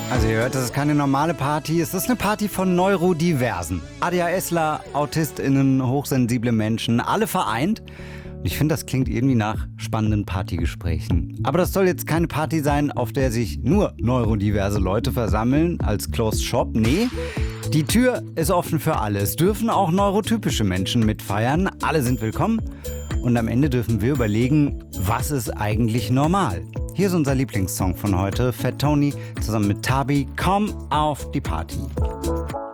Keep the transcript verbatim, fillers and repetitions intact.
Also ihr hört, das ist keine normale Party, es ist eine Party von Neurodiversen. ADHSler, AutistInnen, hochsensible Menschen, alle vereint. Und ich finde, das klingt irgendwie nach spannenden Partygesprächen. Aber das soll jetzt keine Party sein, auf der sich nur neurodiverse Leute versammeln, als Closed Shop. Nee, die Tür ist offen für alle. Es dürfen auch neurotypische Menschen mitfeiern. Alle sind willkommen. Und am Ende dürfen wir überlegen, was ist eigentlich normal? Hier ist unser Lieblingssong von heute, Fat Tony zusammen mit Tabi, Komm auf die Party.